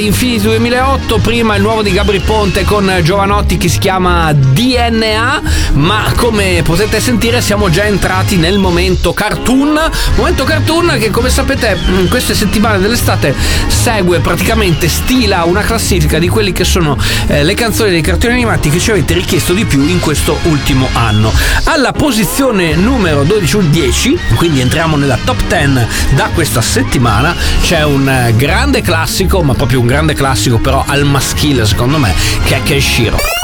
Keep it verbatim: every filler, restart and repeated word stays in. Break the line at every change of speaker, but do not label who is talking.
Infinity duemilaotto, prima il nuovo di Gabry Ponte con Giovanotti che si chiama D N A, ma come potete sentire siamo già entrati nel momento cartoon, momento cartoon che come sapete in queste settimane dell'estate segue praticamente, stila una classifica di quelli che sono eh, le canzoni dei cartoni animati che ci avete richiesto di più in questo ultimo anno. Alla posizione numero dodici o dieci, quindi entriamo nella top dieci da questa settimana, c'è un grande classico, ma proprio un grande classico però al maschile secondo me, che è Kenshiro.